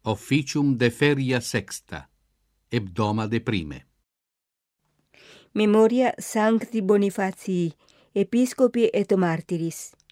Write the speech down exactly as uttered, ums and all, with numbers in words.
Officium de feria sexta, hebdoma de prime. Memoria Sancti Bonifatii, Episcopi et Martyris.